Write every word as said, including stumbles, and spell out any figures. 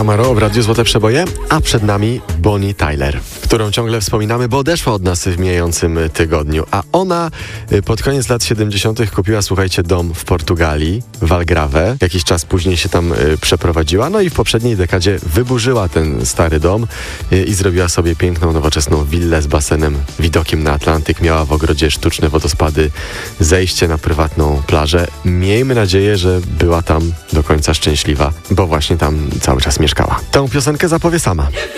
Camaro w Radiu Złote Przeboje, a przed nami Bonnie Tyler, którą ciągle wspominamy, bo odeszła od nas w mijającym tygodniu. A ona pod koniec lat siedemdziesiątych kupiła, słuchajcie, dom w Portugalii, w Algarve. Jakiś czas później się tam przeprowadziła, no i w poprzedniej dekadzie wyburzyła ten stary dom i zrobiła sobie piękną, nowoczesną willę z basenem, widokiem na Atlantyk. Miała w ogrodzie sztuczne wodospady, zejście na prywatną plażę. Miejmy nadzieję, że była tam do końca szczęśliwa, bo właśnie tam cały czas mieszkała. Tę piosenkę zapowie sama.